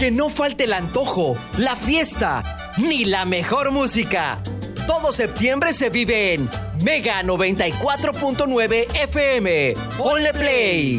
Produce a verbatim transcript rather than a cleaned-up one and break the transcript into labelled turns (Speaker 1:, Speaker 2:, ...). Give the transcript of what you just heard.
Speaker 1: Que no falte el antojo, la fiesta, ni la mejor música. Todo septiembre se vive en Mega noventa y cuatro punto nueve F M. Ponle play.